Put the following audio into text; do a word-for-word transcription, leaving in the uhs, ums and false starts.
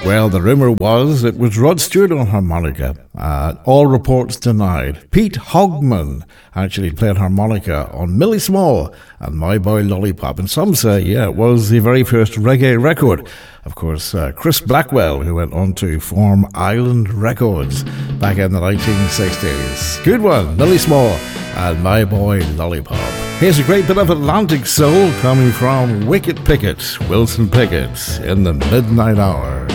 Well, the rumour was it was Rod Stewart on harmonica. Uh, all reports denied. Pete Hogman actually played harmonica on Millie Small and My Boy Lollipop. And some say, yeah, it was the very first reggae record. Of course, uh, Chris Blackwell, who went on to form Island Records back in the nineteen sixties. Good one, Millie Small and My Boy Lollipop. Here's a great bit of Atlantic soul coming from Wicked Pickett, Wilson Pickett, in the midnight hour.